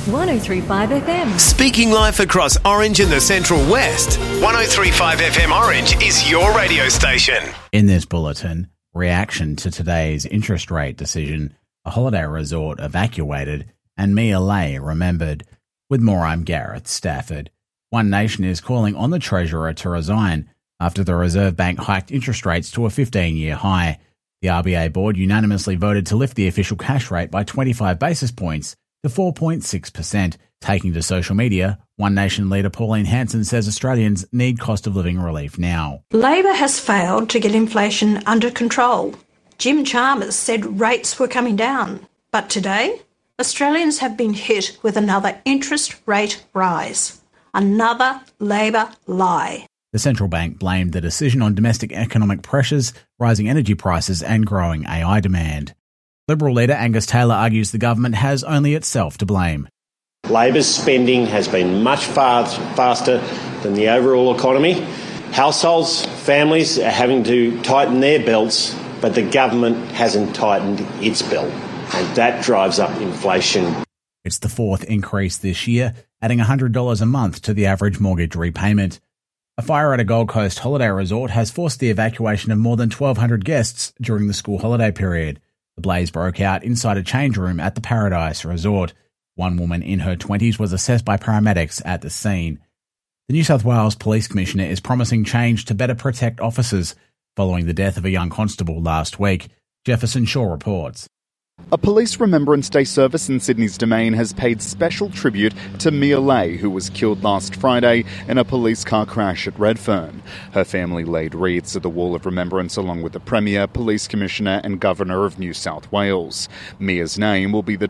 103.5 FM. Speaking life across Orange and the Central West, 103.5 FM Orange is your radio station. In this bulletin, reaction to today's interest rate decision, a holiday resort evacuated, and Mia Lay remembered. With more, I'm Gareth Stafford. One Nation is calling on the Treasurer to resign after the Reserve Bank hiked interest rates to a 15-year high. The RBA board unanimously voted to lift the official cash rate by 25 basis points to 4.6%. Taking to social media, One Nation leader Pauline Hanson says Australians need cost of living relief now. Labor has failed to get inflation under control. Jim Chalmers said rates were coming down. But today, Australians have been hit with another interest rate rise. Another Labor lie. The central bank blamed the decision on domestic economic pressures, rising energy prices and growing AI demand. Liberal leader Angus Taylor argues the government has only itself to blame. Labor's spending has been much faster than the overall economy. Households, families are having to tighten their belts, but the government hasn't tightened its belt, and that drives up inflation. It's the fourth increase this year, adding $100 a month to the average mortgage repayment. A fire at a Gold Coast holiday resort has forced the evacuation of more than 1,200 guests during the school holiday period. The blaze broke out inside a change room at the Paradise Resort. One woman in her 20s was assessed by paramedics at the scene. The New South Wales Police Commissioner is promising change to better protect officers following the death of a young constable last week. Jefferson Shaw reports. A Police Remembrance Day service in Sydney's Domain has paid special tribute to Mia Lay, who was killed last Friday in a police car crash at Redfern. Her family laid wreaths at the Wall of Remembrance along with the Premier, Police Commissioner and Governor of New South Wales. Mia's name will be the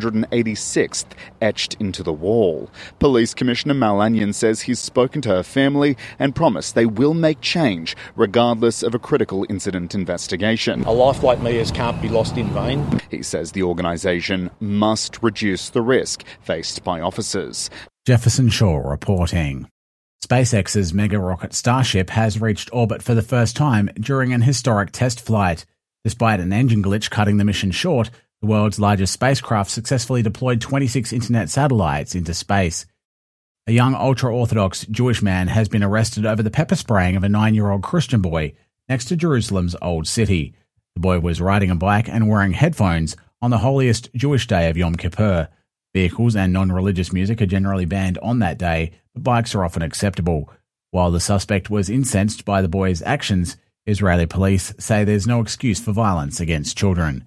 286th etched into the wall. Police Commissioner Mal Anion says he's spoken to her family and promised they will make change regardless of a critical incident investigation. A life like Mia's can't be lost in vain. He says the organisation must reduce the risk faced by officers. Jefferson Shaw reporting. SpaceX's mega rocket Starship has reached orbit for the first time during an historic test flight. Despite an engine glitch cutting the mission short, the world's largest spacecraft successfully deployed 26 internet satellites into space. A young ultra-Orthodox Jewish man has been arrested over the pepper spraying of a 9-year-old Christian boy next to Jerusalem's Old City. The boy was riding a bike and wearing headphones on the holiest Jewish day of Yom Kippur. Vehicles and non-religious music are generally banned on that day, but bikes are often acceptable. While the suspect was incensed by the boy's actions, Israeli police say there's no excuse for violence against children.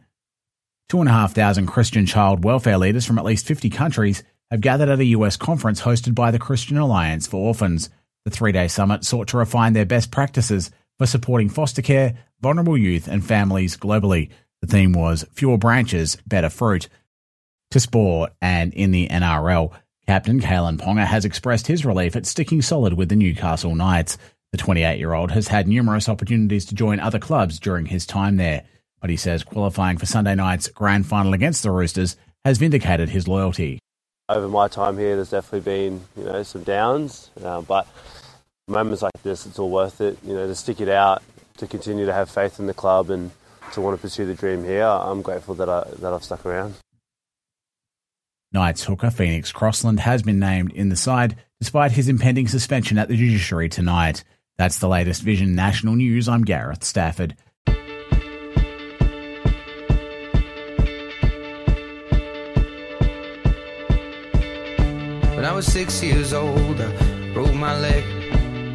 2,500 Christian child welfare leaders from at least 50 countries have gathered at a US conference hosted by the Christian Alliance for Orphans. The 3-day summit sought to refine their best practices for supporting foster care, vulnerable youth and families globally. The theme was Fewer Branches, Better Fruit. To sport, and in the NRL, Captain Kalen Ponga has expressed his relief at sticking solid with the Newcastle Knights. The 28-year-old has had numerous opportunities to join other clubs during his time there, but he says qualifying for Sunday night's grand final against the Roosters has vindicated his loyalty. Over my time here, there's definitely been, some downs, but moments like this, it's all worth it, to stick it out, to continue to have faith in the club and to want to pursue the dream here. I'm grateful that I've stuck around. Knights hooker Phoenix Crossland has been named in the side despite his impending suspension at the judiciary tonight. That's the latest Vision National News. I'm Gareth Stafford. When I was 6 years old, I broke my leg.